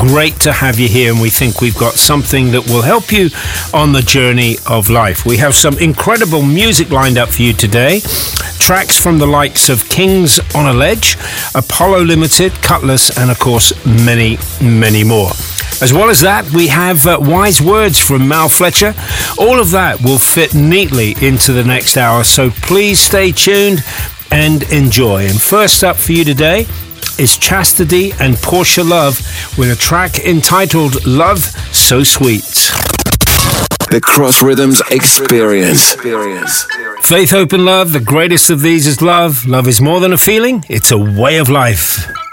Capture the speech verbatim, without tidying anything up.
great to have you here, and we think we've got something that will help you on the journey of life. We have some incredible music lined up for you today. Tracks from the likes of Kings on a Ledge, Apollo Limited, Cutlass, and of course many, many more. As well as that, we have uh, wise words from Mal Fletcher. All of that will fit neatly into the next hour, so please stay tuned and enjoy. And first up for you today is Chastity and Portia Love with a track entitled Love So Sweet. The Cross Rhythms Experience. Faith, Hope and Love, the greatest of these is love. Love is more than a feeling, it's a way of life.